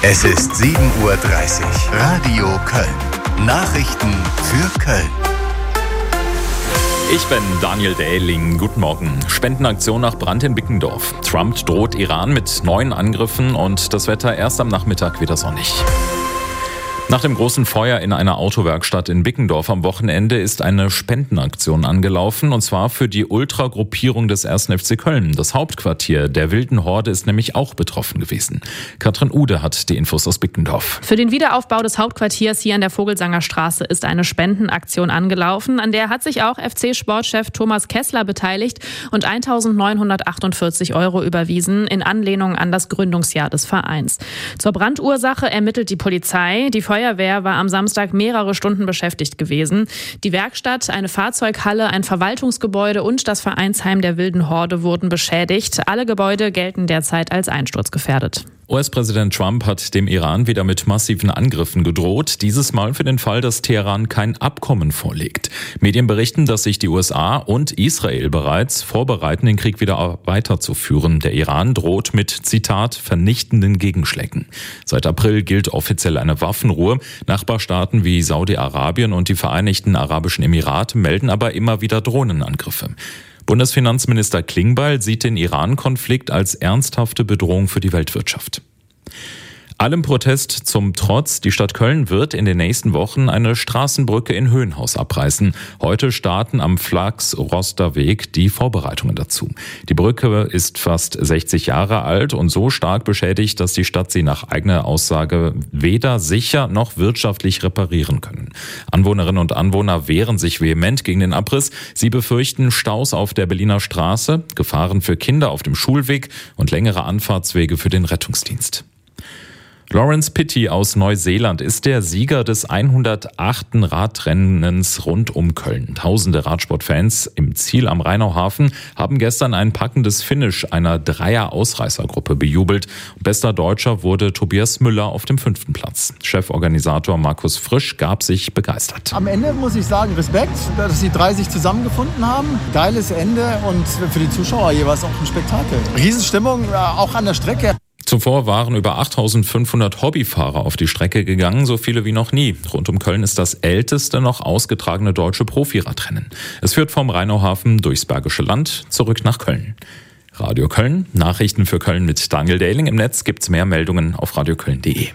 Es ist 7:30 Uhr. Radio Köln. Nachrichten für Köln. Ich bin Daniel Dähling. Guten Morgen. Spendenaktion nach Brand in Bickendorf. Trump droht Iran mit neuen Angriffen und das Wetter erst am Nachmittag wieder sonnig. Nach dem großen Feuer in einer Autowerkstatt in Bickendorf am Wochenende ist eine Spendenaktion angelaufen, und zwar für die Ultragruppierung des 1. FC Köln. Das Hauptquartier der Wilden Horde ist nämlich auch betroffen gewesen. Katrin Ude hat die Infos aus Bickendorf. Für den Wiederaufbau des Hauptquartiers hier an der Vogelsanger Straße ist eine Spendenaktion angelaufen. An der hat sich auch FC-Sportchef Thomas Kessler beteiligt und 1.948 € überwiesen in Anlehnung an das Gründungsjahr des Vereins. Zur Brandursache ermittelt die Polizei. Die Feuerwehr war am Samstag mehrere Stunden beschäftigt gewesen. Die Werkstatt, eine Fahrzeughalle, ein Verwaltungsgebäude und das Vereinsheim der Wilden Horde wurden beschädigt. Alle Gebäude gelten derzeit als einsturzgefährdet. US-Präsident Trump hat dem Iran wieder mit massiven Angriffen gedroht. Dieses Mal für den Fall, dass Teheran kein Abkommen vorlegt. Medien berichten, dass sich die USA und Israel bereits vorbereiten, den Krieg wieder weiterzuführen. Der Iran droht mit, Zitat, vernichtenden Gegenschlägen. Seit April gilt offiziell eine Waffenruhe. Nachbarstaaten wie Saudi-Arabien und die Vereinigten Arabischen Emirate melden aber immer wieder Drohnenangriffe. Bundesfinanzminister Klingbeil sieht den Iran-Konflikt als ernsthafte Bedrohung für die Weltwirtschaft. Allem Protest zum Trotz, die Stadt Köln wird in den nächsten Wochen eine Straßenbrücke in Höhenhaus abreißen. Heute starten am Flachs-Roster-Weg die Vorbereitungen dazu. Die Brücke ist fast 60 Jahre alt und so stark beschädigt, dass die Stadt sie nach eigener Aussage weder sicher noch wirtschaftlich reparieren können. Anwohnerinnen und Anwohner wehren sich vehement gegen den Abriss. Sie befürchten Staus auf der Berliner Straße, Gefahren für Kinder auf dem Schulweg und längere Anfahrtswege für den Rettungsdienst. Lawrence Pitty aus Neuseeland ist der Sieger des 108. Radrennens rund um Köln. Tausende Radsportfans im Ziel am Rheinauhafen haben gestern ein packendes Finish einer Dreier-Ausreißergruppe bejubelt. Bester Deutscher wurde Tobias Müller auf dem 5. Platz. Cheforganisator Markus Frisch gab sich begeistert. Am Ende muss ich sagen, Respekt, dass die drei sich zusammengefunden haben. Geiles Ende und für die Zuschauer jeweils auch ein Spektakel. Riesenstimmung, auch an der Strecke. Zuvor waren über 8.500 Hobbyfahrer auf die Strecke gegangen, so viele wie noch nie. Rund um Köln ist das älteste noch ausgetragene deutsche Profiradrennen. Es führt vom Rheinauhafen durchs Bergische Land zurück nach Köln. Radio Köln, Nachrichten für Köln mit Daniel Dähling. Im Netz gibt's mehr Meldungen auf radioköln.de.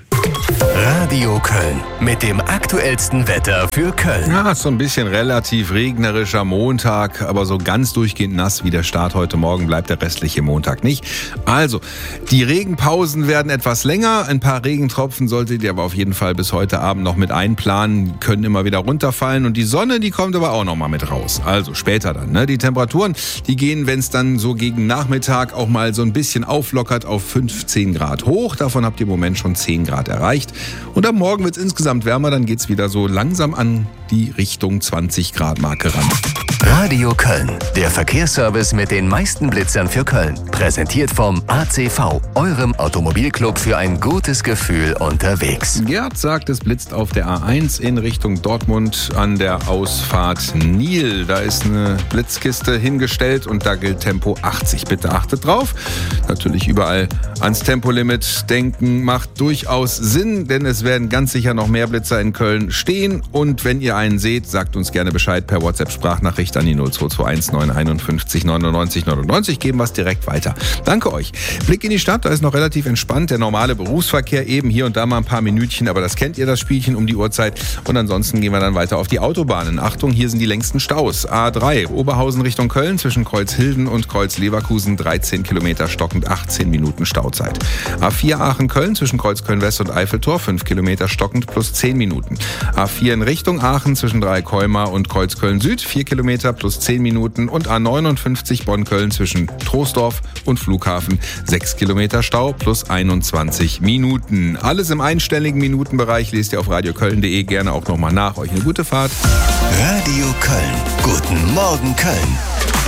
Radio Köln mit dem aktuellsten Wetter für Köln. Ja, so ein bisschen relativ regnerischer Montag, aber so ganz durchgehend nass wie der Start heute Morgen bleibt der restliche Montag nicht. Also, die Regenpausen werden etwas länger. Ein paar Regentropfen solltet ihr aber auf jeden Fall bis heute Abend noch mit einplanen. Die können immer wieder runterfallen und die Sonne, die kommt aber auch noch mal mit raus. Also später dann, ne? Die Temperaturen, die gehen, wenn es dann so gegen Nachmittag auch mal so ein bisschen auflockert, auf 15 Grad hoch. Davon habt ihr im Moment schon 10 Grad erreicht. Und am Morgen wird es insgesamt wärmer, dann geht es wieder so langsam an die Richtung 20 Grad Marke ran. Radio Köln, der Verkehrsservice mit den meisten Blitzern für Köln. Präsentiert vom ACV, eurem Automobilclub für ein gutes Gefühl unterwegs. Gerd sagt, es blitzt auf der A1 in Richtung Dortmund an der Ausfahrt Nil. Da ist eine Blitzkiste hingestellt und da gilt Tempo 80. Bitte achtet drauf. Natürlich überall ans Tempolimit denken macht durchaus Sinn, denn es werden ganz sicher noch mehr Blitzer in Köln stehen. Und wenn ihr einen seht, sagt uns gerne Bescheid per WhatsApp-Sprachnachricht an die 0221 951 99 99. Geben wir es direkt weiter. Danke euch. Blick in die Stadt, da ist noch relativ entspannt. Der normale Berufsverkehr eben hier und da mal ein paar Minütchen, aber das kennt ihr, das Spielchen um die Uhrzeit. Und ansonsten gehen wir dann weiter auf die Autobahnen. Achtung, hier sind die längsten Staus. A3, Oberhausen Richtung Köln, zwischen Kreuzhilden und Kreuz-Leverkusen, 13 Kilometer stockend, 18 Minuten Stauzeit. A4 Aachen-Köln, zwischen Kreuzköln-West und Eiffeltor, 5 Kilometer stockend plus 10 Minuten. A4 in Richtung Aachen, zwischen Dreikolmar und Kreuzköln-Süd, 4 Kilometer plus 10 Minuten. Und A59 Bonn-Köln zwischen Troisdorf und Flughafen, 6 Kilometer Stau plus 21 Minuten. Alles im einstelligen Minutenbereich lest ihr auf radioköln.de gerne auch nochmal nach. Euch eine gute Fahrt. Radio Köln. Guten Morgen Köln.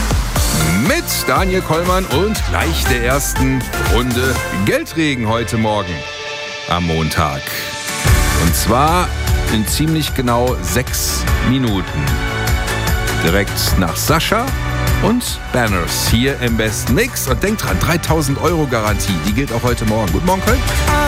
Mit Daniel Kollmann und gleich der ersten Runde Geldregen heute Morgen am Montag. Und zwar in ziemlich genau 6 Minuten. Direkt nach Sascha und Banners hier im besten Mix. Und denkt dran, 3.000 € Garantie, die gilt auch heute Morgen. Guten Morgen, Köln.